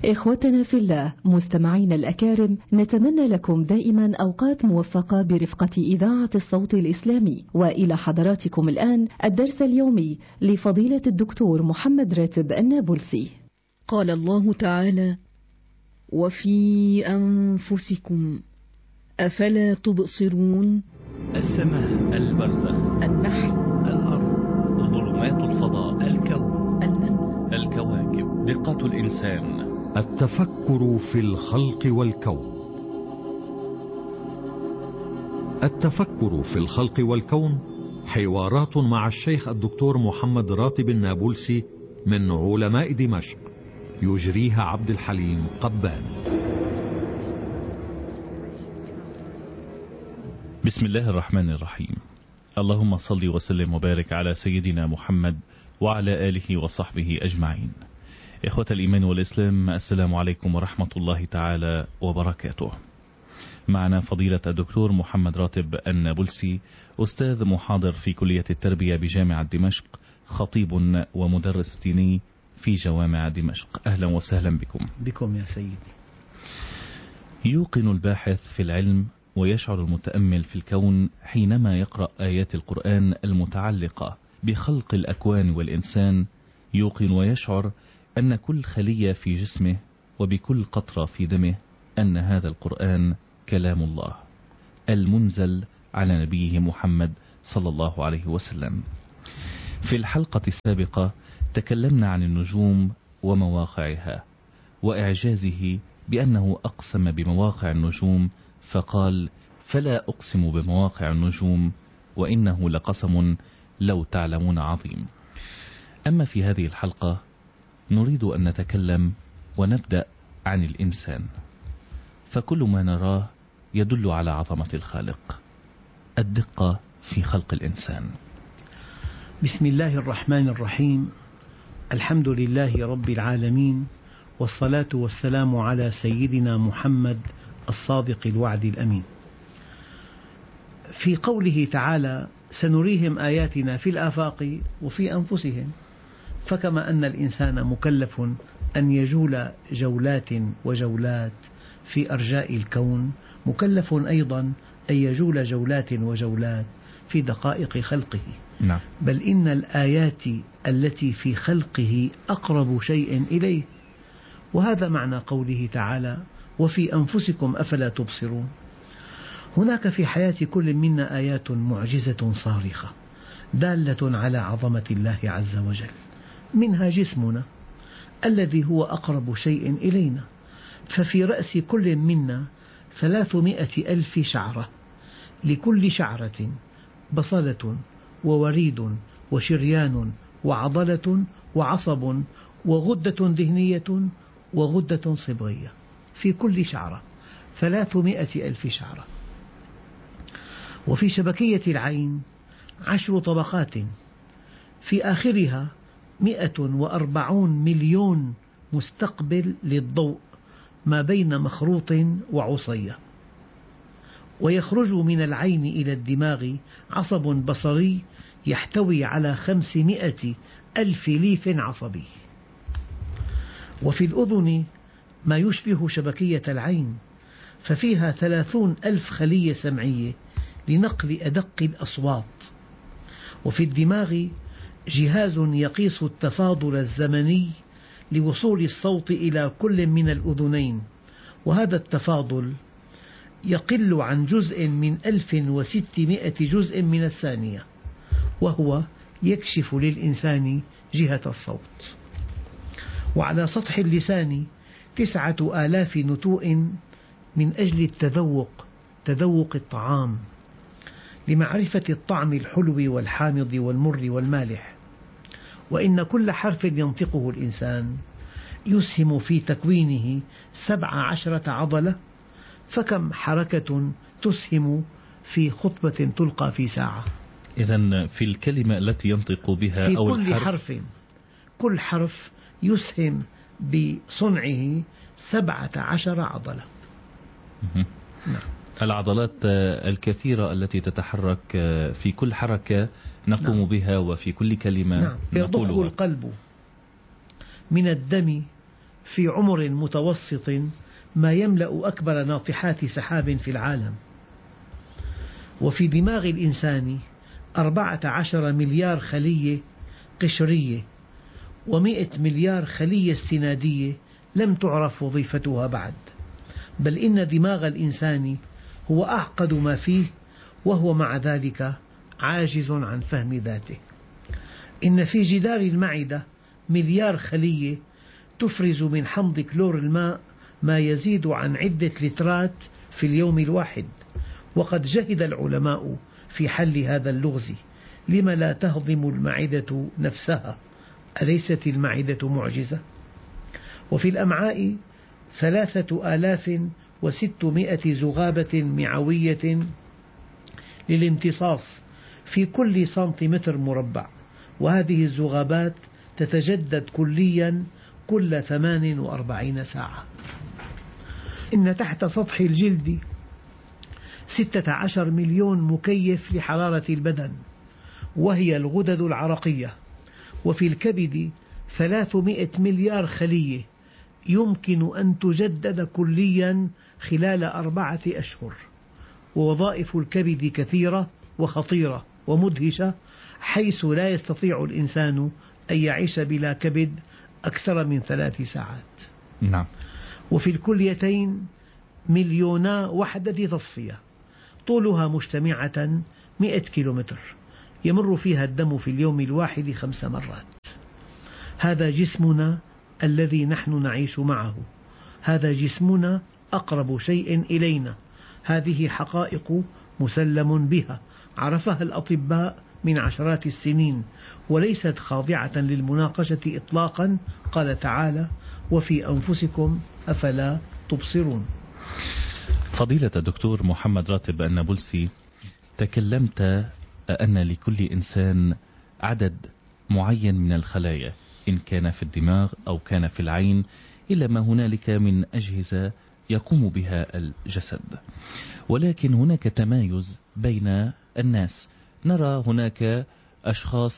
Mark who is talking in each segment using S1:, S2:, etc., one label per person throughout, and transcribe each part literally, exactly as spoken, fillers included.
S1: إخوتنا في الله، مستمعين الأكارم، نتمنى لكم دائما أوقات موفقة برفقة إذاعة الصوت الإسلامي. وإلى حضراتكم الآن الدرس اليومي لفضيلة الدكتور محمد راتب النابلسي.
S2: قال الله تعالى: وفي أنفسكم أفلا تبصرون.
S3: السماء، البرزخ،
S2: النحل،
S3: الأرض، ظلمات الفضاء، الكون،
S2: النمل،
S3: الكواكب، دقة الإنسان،
S4: التفكر في الخلق والكون. التفكر في الخلق والكون حوارات مع الشيخ الدكتور محمد راتب النابلسي من علماء دمشق، يجريها عبد الحليم قبان.
S3: بسم الله الرحمن الرحيم. اللهم صل وسلم وبارك على سيدنا محمد وعلى آله وصحبه أجمعين. إخوة الإيمان والإسلام، السلام عليكم ورحمة الله تعالى وبركاته. معنا فضيلة الدكتور محمد راتب النابلسي، أستاذ محاضر في كلية التربية بجامعة دمشق، خطيب ومدرس ديني في جوامع دمشق. أهلا وسهلا بكم.
S5: بكم يا سيدي.
S3: يوقن الباحث في العلم ويشعر المتأمل في الكون حينما يقرأ آيات القرآن المتعلقة بخلق الأكوان والإنسان، يوقن ويشعر أن كل خلية في جسمه وبكل قطرة في دمه أن هذا القرآن كلام الله المنزل على نبيه محمد صلى الله عليه وسلم. في الحلقة السابقة تكلمنا عن النجوم ومواقعها وإعجازه بأنه أقسم بمواقع النجوم فقال: فلا أقسم بمواقع النجوم وإنه لقسم لو تعلمون عظيم. أما في هذه الحلقة نريد أن نتكلم ونبدأ عن الإنسان، فكل ما نراه يدل على عظمة الخالق. الدقة في خلق الإنسان.
S5: بسم الله الرحمن الرحيم. الحمد لله رب العالمين، والصلاة والسلام على سيدنا محمد الصادق الوعد الأمين. في قوله تعالى: سنريهم آياتنا في الآفاق وفي أنفسهم، فكما أن الإنسان مكلف أن يجول جولات وجولات في أرجاء الكون، مكلف أيضا أن يجول جولات وجولات في دقائق خلقه.
S3: نعم.
S5: بل إن الآيات التي في خلقه أقرب شيء إليه، وهذا معنى قوله تعالى: وفي أنفسكم أفلا تبصرون. هناك في حياة كل منا آيات معجزة صارخة دالة على عظمة الله عز وجل، منها جسمنا الذي هو أقرب شيء إلينا، ففي رأس كل منا ثلاثمائة ألف شعرة، لكل شعرة بصلة ووريد وشريان وعضلة وعصب وغدة دهنية وغدة صبغية، في كل شعرة ثلاثمائة ألف شعرة. وفي شبكية العين عشر طبقات، في آخرها مئة وأربعون مليون مستقبل للضوء ما بين مخروط وعصية. ويخرج من العين إلى الدماغ عصب بصري يحتوي على خمسمائة ألف ليف عصبي. وفي الأذن ما يشبه شبكية العين، ففيها ثلاثون ألف خلية سمعية لنقل أدق الأصوات. وفي الدماغ جهاز يقيس التفاضل الزمني لوصول الصوت إلى كل من الأذنين، وهذا التفاضل يقل عن جزء من ألف وستمائة جزء من الثانية، وهو يكشف للإنسان جهة الصوت. وعلى سطح اللسان تسعة آلاف نتوء من أجل التذوق، تذوق الطعام، لمعرفة الطعم الحلو والحامض والمر والمالح. وإن كل حرف ينطقه الإنسان يسهم في تكوينه سبع عشرة عضلة، فكم حركة تسهم في خطبة تلقى في ساعة.
S3: إذن في الكلمة التي ينطق بها
S5: في
S3: أو
S5: كل
S3: الحرف
S5: حرف كل حرف يسهم بصنعه سبعة عشر عضلة.
S3: نعم. العضلات الكثيرة التي تتحرك في كل حركة نقوم نعم. بها، وفي كل كلمة
S5: نعم. يضخ القلب من الدم في عمر متوسط ما يملأ أكبر ناطحات سحاب في العالم. وفي دماغ الإنسان أربعة عشر مليار خلية قشرية ومئة مليار خلية استنادية لم تعرف وظيفتها بعد، بل إن دماغ الإنسان هو أعقد ما فيه، وهو مع ذلك عاجز عن فهم ذاته. إن في جدار المعدة مليار خلية تفرز من حمض كلور الماء ما يزيد عن عدة لترات في اليوم الواحد. وقد جهد العلماء في حل هذا اللغز. لم لا تهضم المعدة نفسها؟ أليست المعدة معجزة؟ وفي الأمعاء ثلاثة آلاف وستمائة زغابة معوية للامتصاص في كل سنتيمتر مربع، وهذه الزغابات تتجدد كليا كل ثمان وأربعين ساعة. إن تحت سطح الجلد ستة عشر مليون مكيف لحرارة البدن وهي الغدد العرقية. وفي الكبد ثلاثمائة مليار خلية يمكن أن تجدد كليا خلال أربعة أشهر. ووظائف الكبد كثيرة وخطيرة ومدهشة، حيث لا يستطيع الإنسان أن يعيش بلا كبد أكثر من ثلاث ساعات.
S3: نعم.
S5: وفي الكليتين مليونا وحدة تصفية طولها مجتمعة مئة كيلومتر، يمر فيها الدم في اليوم الواحد خمس مرات. هذا جسمنا الذي نحن نعيش معه، هذا جسمنا أقرب شيء إلينا. هذه حقائق مسلم بها عرفها الأطباء من عشرات السنين، وليست خاضعة للمناقشة إطلاقا. قال تعالى: وفي أنفسكم أفلا تبصرون.
S3: فضيلة الدكتور محمد راتب النابلسي، تكلمت أن لكل إنسان عدد معين من الخلايا، إن كان في الدماغ أو كان في العين، إلا ما هنالك من أجهزة يقوم بها الجسد. ولكن هناك تمايز بين الناس. نرى هناك أشخاص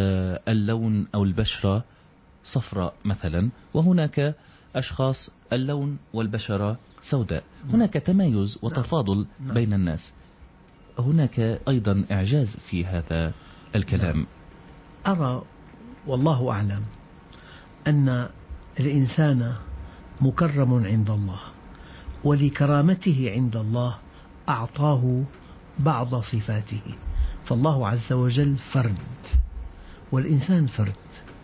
S3: اللون أو البشرة صفراء مثلا، وهناك أشخاص اللون والبشرة سوداء. هناك تمايز وتفاضل بين الناس. هناك أيضا إعجاز في هذا الكلام.
S5: أرى والله أعلم أن الإنسان مكرم عند الله، ولكرامته عند الله أعطاه بعض صفاته. فالله عز وجل فرد والإنسان فرد،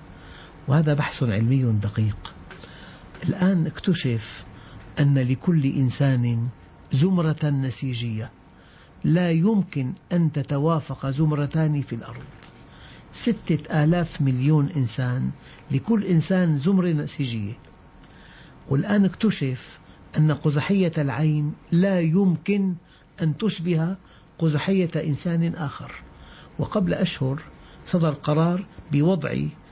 S5: وهذا بحث علمي دقيق. الآن اكتشف أن لكل إنسان زمرة نسيجية لا يمكن أن تتوافق زمرتان في الأرض. ستة آلاف مليون إنسان، لكل إنسان زمرة نسيجية. والآن اكتشف أن قزحية العين لا يمكن أن تشبه قزحية إنسان آخر. وقبل أشهر صدر قرار بوضع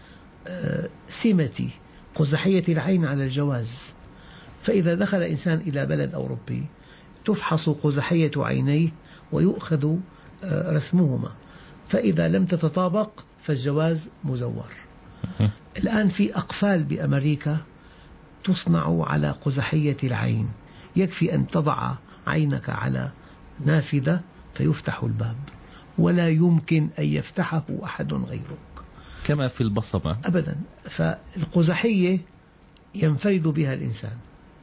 S5: سمة قزحية العين على الجواز، فإذا دخل إنسان إلى بلد أوروبي تفحص قزحية عينيه ويؤخذ رسمهما، فإذا لم تتطابق فالجواز مزور. الآن في أقفال بأمريكا تصنع على قزحية العين، يكفي أن تضع عينك على نافذة فيفتح الباب، ولا يمكن أن يفتحه أحد غيرك.
S3: كما في البصمة
S5: أبدا. فالقزحية ينفرد بها الإنسان،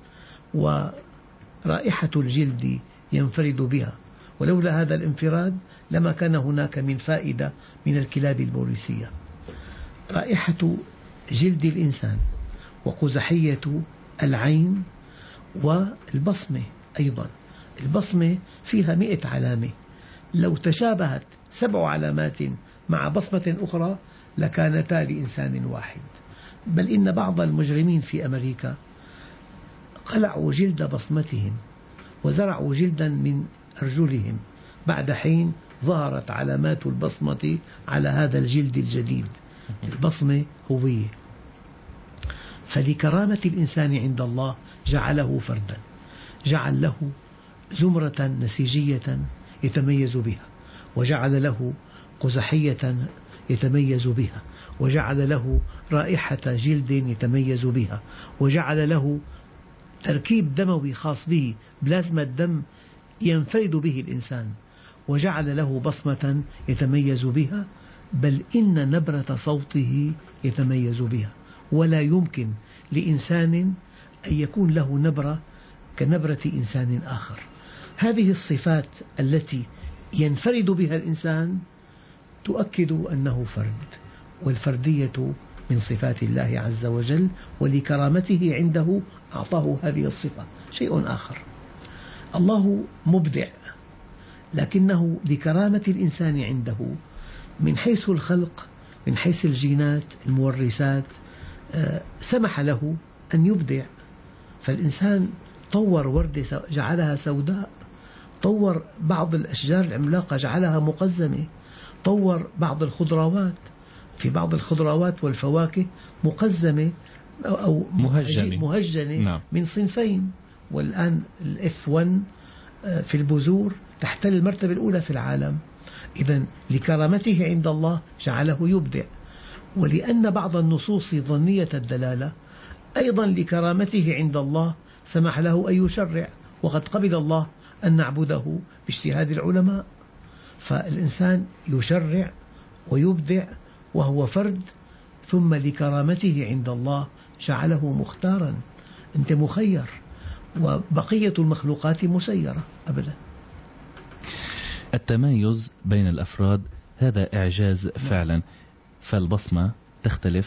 S5: ورائحة الجلد ينفرد بها، ولولا هذا الانفراد لما كان هناك من فائدة من الكلاب البوليسية. رائحة جلد الإنسان وقزحية العين والبصمة أيضا. البصمة فيها مئة علامة، لو تشابهت سبع علامات مع بصمة أخرى لكانتا لإنسان واحد. بل إن بعض المجرمين في أمريكا قلعوا جلد بصمتهم وزرعوا جلدا من أرجلهم، بعد حين ظهرت علامات البصمة على هذا الجلد الجديد. البصمة هوية. فلكرامة الإنسان عند الله جعله فردا، جعل له زمرة نسيجية يتميز بها، وجعل له قزحية يتميز بها، وجعل له رائحة جلد يتميز بها، وجعل له تركيب دموي خاص به، بلازما الدم ينفرد به الإنسان، وجعل له بصمة يتميز بها، بل إن نبرة صوته يتميز بها. ولا يمكن لإنسان أن يكون له نبرة كنبرة إنسان آخر. هذه الصفات التي ينفرد بها الإنسان تؤكد أنه فرد، والفردية من صفات الله عز وجل، ولكرامته عنده أعطاه هذه الصفة. شيء آخر، الله مبدع، لكنه لكرامة الإنسان عنده من حيث الخلق، من حيث الجينات المورثات، سمح له أن يبدع. فالإنسان طور وردة جعلها سوداء، طور بعض الأشجار العملاقة جعلها مقزمة، طور بعض الخضروات، في بعض الخضروات والفواكه مقزمة أو
S3: مهجنة,
S5: مهجنة
S3: نعم.
S5: من صنفين. والآن الإف واحد في البذور تحتل المرتبة الأولى في العالم. إذن لكرامته عند الله جعله يبدع، ولأن بعض النصوص ظنية الدلالة أيضا لكرامته عند الله سمح له أن يشرع، وقد قبل الله أن نعبده باجتهاد العلماء. فالإنسان يشرع ويبدع وهو فرد، ثم لكرامته عند الله جعله مختارا. أنت مخير، وبقية المخلوقات مسيرة أبدا.
S3: التمايز بين الأفراد هذا إعجاز فعلا، فالبصمة تختلف